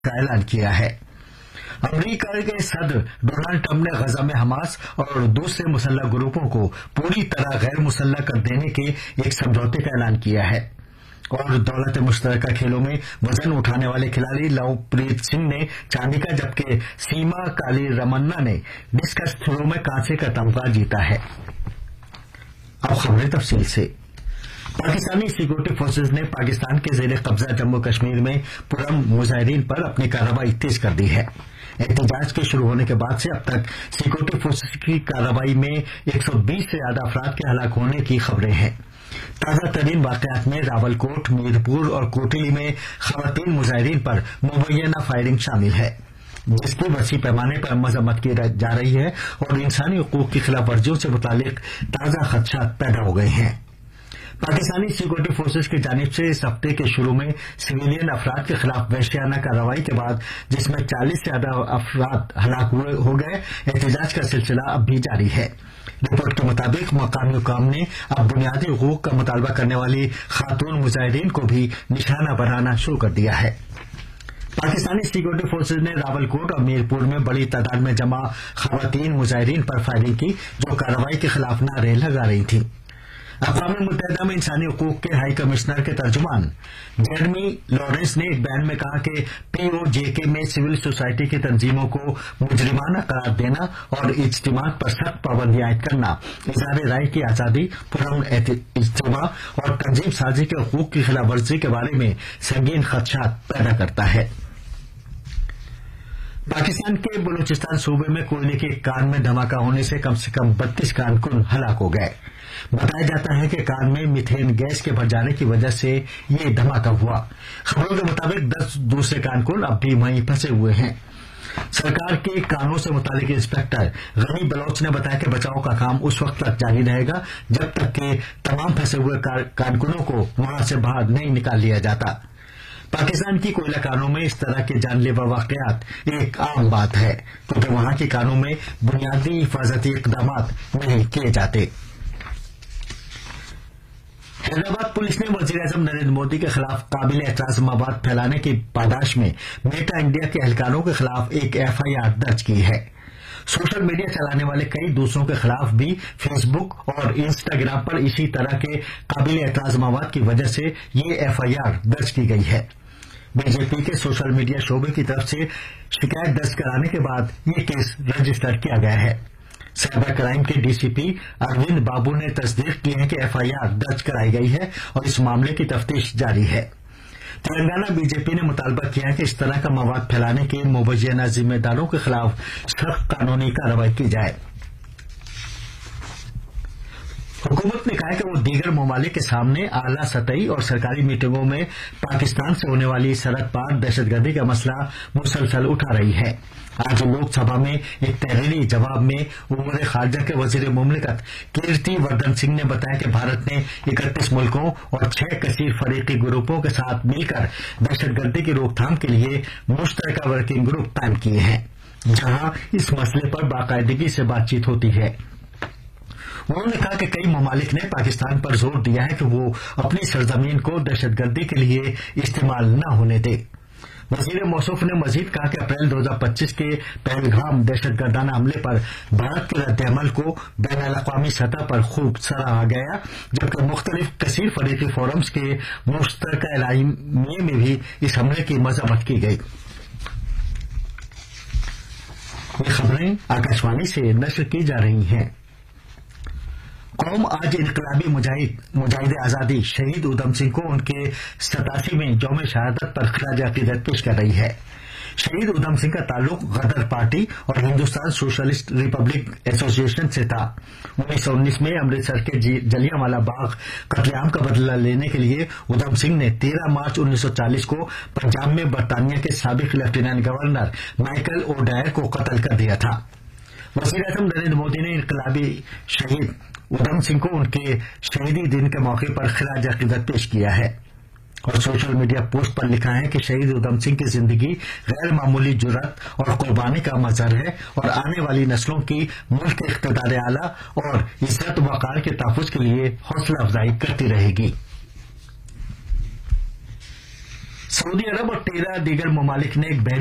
کا اعلان کیا ہے۔ امریکہ کے صدر ڈونلڈ ٹرمپ نے غزہ میں حماس اور دوسرے مسلح گروپوں کو پوری طرح غیر مسلح کر دینے کے ایک سمجھوتے کا اعلان کیا ہے، اور دولت مشترکہ کھیلوں میں وزن اٹھانے والے کھلاڑی لو پریت سنگھ نے چاندی کا جبکہ سیما کالی رمنا نے ڈسکس تھرو میں کانسے کا تمغہ جیتا ہے۔ اب خبریں تفصیل سے۔ پاکستانی سیکورٹی فورسز نے پاکستان کے زیر قبضہ جموں کشمیر میں پرامن مظاہرین پر اپنی کارروائی تیز کر دی ہے۔ احتجاج کے شروع ہونے کے بعد سے اب تک سیکورٹی فورسز کی کارروائی میں 120 سے زیادہ افراد کے ہلاک ہونے کی خبریں ہیں۔ تازہ ترین واقعات میں راول کوٹ، میر پور اور کوٹلی میں خواتین مظاہرین پر مبینہ فائرنگ شامل ہے، جس کی وسیع پیمانے پر مذمت کی جا رہی ہے اور انسانی حقوق کی خلاف ورزیوں سے متعلق تازہ خدشات پیدا ہو گئے ہیں۔ پاکستانی سیکورٹی فورسز کی جانب سے اس ہفتے کے شروع میں سویلین افراد کے خلاف وحشیانہ کارروائی کے بعد، جس میں 40 سے زیادہ افراد ہلاک ہو گئے، احتجاج کا سلسلہ اب بھی جاری ہے۔ رپورٹ کے مطابق مقامی حکام نے اب بنیادی حقوق کا مطالبہ کرنے والی خاتون مظاہرین کو بھی نشانہ بنانا شروع کر دیا ہے۔ پاکستانی سیکورٹی فورسز نے راول کوٹ اور میر پور میں بڑی تعداد میں جمع خواتین مظاہرین پر فائرنگ کی، جو کارروائی کے خلاف نعرے لگا رہی تھیں۔ اقوام متحدہ میں انسانی حقوق کے ہائی کمشنر کے ترجمان جیرمی لارنس نے ایک بیان میں کہا کہ پی او جے کے میں سول سوسائٹی کی تنظیموں کو مجرمانہ قرار دینا اور اجتماعات پر سخت پابندیاں عائد کرنا اظہار رائے کی آزادی، پرامن اجتماع اور تنظیم سازی کے حقوق کی خلاف ورزی کے بارے میں سنگین خدشات پیدا کرتا ہے۔ پاکستان کے بلوچستان صوبے میں کوئلے کے ایک کان میں دھماکہ ہونے سے کم 32 کارکن ہلاک ہو گئے۔ بتایا جاتا ہے کہ کان میں میتھین گیس کے بھر جانے کی وجہ سے یہ دھماکہ ہوا۔ خبروں کے مطابق 10 دوسرے کارکن اب بھی وہیں پھنسے ہوئے ہیں۔ سرکار کے کانوں سے متعلق انسپکٹر غنی بلوچ نے بتایا کہ بچاؤ کا کام اس وقت تک جاری رہے گا جب تک کہ تمام پھنسے ہوئے کارکنوں کو وہاں سے باہر نہیں نکال لیا جاتا۔ پاکستان کی کوئلہ کانوں میں اس طرح کے جان لیوا واقعات ایک عام بات ہے، کیونکہ وہاں کی کانوں میں بنیادی حفاظتی اقدامات نہیں کیے جاتے۔ حیدرآباد پولیس نے وزیر اعظم نریندر مودی کے خلاف قابل اعتراض مواد پھیلانے کی پاداش میں میٹا انڈیا کے اہلکاروں کے خلاف ایک FIR درج کی ہے۔ سوشل میڈیا چلانے والے کئی دوسروں کے خلاف بھی فیس بک اور انسٹاگرام پر اسی طرح کے قابل اعتراض مواد کی وجہ سے یہ FIR درج کی گئی ہے۔ بی جے پی کے سوشل میڈیا شعبے کی طرف سے شکایت درج کرانے کے بعد یہ کیس رجسٹر کیا گیا ہے۔ سائبر کرائم کے ڈی سی پی اروند بابو نے تصدیق کی ہے کہ FIR درج کرائی گئی ہے اور اس معاملے کی تفتیش جاری ہے۔ تلنگانہ بی جے پی نے مطالبہ کیا ہے کہ اس طرح کا مواد پھیلانے کے مبینہ ذمہ داروں کے خلاف سخت قانونی کارروائی کی جائے۔ حکومت نے کہا کہ وہ دیگر ممالک کے سامنے اعلیٰ سطحی اور سرکاری میٹنگوں میں پاکستان سے ہونے والی سرحد پار دہشت گردی کا مسئلہ مسلسل اٹھا رہی ہے۔ آج لوک سبھا میں ایک تحریری جواب میں امور خارجہ کے وزیر مملکت کیرتی وردھن سنگھ نے بتایا کہ بھارت نے 31 ملکوں اور 6 کثیر فریقی گروپوں کے ساتھ مل کر دہشت گردی کی روک تھام کے لیے مشترکہ ورکنگ گروپ قائم کیے ہیں، جہاں اس مسئلے پر باقاعدگی سے بات چیت ہوتی ہے۔ انہوں نے کہا کہ کئی ممالک نے پاکستان پر زور دیا ہے کہ وہ اپنی سرزمین کو دہشت گردی کے لیے استعمال نہ ہونے دے۔ وزیر موصوف نے مزید کہا کہ اپریل 2025 کے پہلگام دہشت گردانہ حملے پر بھارت کے رد عمل کو بین الاقوامی سطح پر خوب سراہا گیا، جبکہ مختلف کثیر فریقی فورمز کے مشترکہ اعلامیے میں بھی اس حملے کی مذمت کی گئی۔ یہ خبریں آکاشوانی سے نشر کی جا رہی ہیں۔ قوم آج انقلابی مجاہد آزادی شہید ادھم سنگھ کو ان کے 87ویں یوم شہادت پر خراج عقیدت پیش کر رہی ہے۔ شہید ادھم سنگھ کا تعلق غدر پارٹی اور ہندوستان سوشلسٹ ریپبلک ایسوسی ایشن سے تھا۔ 1919 میں امرتسر کے جلیانوالہ باغ قتل عام کا بدلہ لینے کے لیے ادھم سنگھ نے 13 مارچ 1940 کو پنجاب میں برطانیہ کے سابق لیفٹیننٹ گورنر مائیکل او ڈائر کو قتل کر دیا تھا۔ وزیر اعظم نریندر مودی نے انقلابی شہید ادھم سنگھ کو ان کے شہیدی دن کے موقع پر خراج عقیدت پیش کیا ہے اور سوشل میڈیا پوسٹ پر لکھا ہے کہ شہید ادھم سنگھ کی زندگی غیر معمولی جرأت اور قربانی کا مظہر ہے اور آنے والی نسلوں کی ملک کے اقتدار اعلیٰ اور عزت و وقار کے تحفظ کے لیے حوصلہ افزائی کرتی رہے گی۔ सऊदी अरब और 13 दीगर ममालिक ने एक